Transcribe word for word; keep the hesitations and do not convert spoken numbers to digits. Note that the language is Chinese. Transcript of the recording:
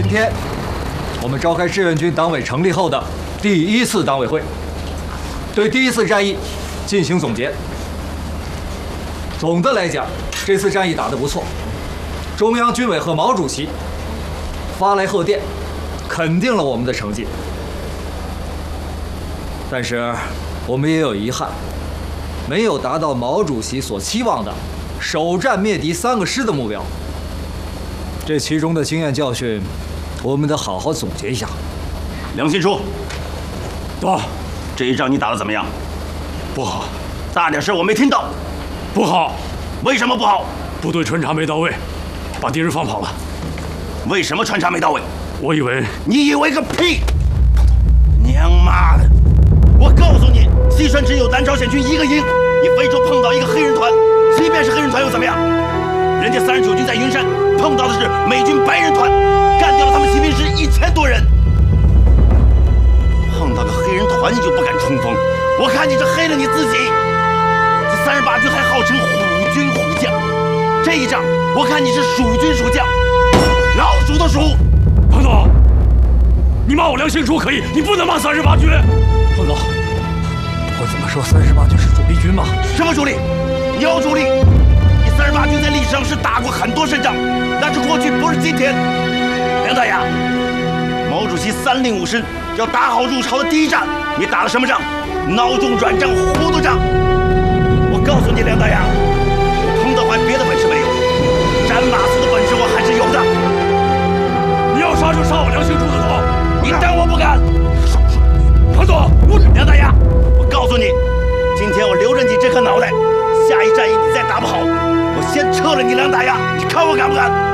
今天我们召开志愿军党委成立后的第一次党委会，对第一次战役进行总结。总的来讲，这次战役打得不错，中央军委和毛主席发来贺电，肯定了我们的成绩。但是我们也有遗憾，没有达到毛主席所期望的首战灭敌三个师的目标。这其中的经验教训，我们得好好总结一下。 梁新书， 到， 这一仗你打得怎么样？ 不好。 大点声，我没听到。 不好。 为什么不好？ 部队穿插没到位，把敌人放跑了。 为什么穿插没到位？ 我以为…… 你以为个屁！娘妈的！我告诉你，西川只有南朝鲜军一个营，你非洲碰到一个黑人团，即便是黑人团又怎么样？人家三十九军在云山碰到的是美军白人团，干掉了他们骑兵师一千多人。碰到个黑人团你就不敢冲锋，我看你是黑了你自己。这三十八军还号称虎军虎将，这一仗我看你是蜀军蜀将，老鼠的鼠。 彭总，你骂我梁兴书可以，你不能骂三十八军。 彭总，我怎么说三十八军是主力军吗？ 什么主力？有主力。你三十八军在历史上是打过很多胜仗，那是过去，不是今天。梁大牙，毛主席三令五申要打好入朝的第一仗，你打了什么仗？孬种软仗、糊涂仗。我告诉你，梁大牙，彭德怀别的本事没有，斩马谡的本事我还是有的。 你要杀就杀我梁兴书的头， 你当我不敢？ 彭总， 我梁大牙，我告诉你，今天我留着你这颗脑袋，下一战役你再打不好，我先撤了你梁大牙，你看我敢不敢？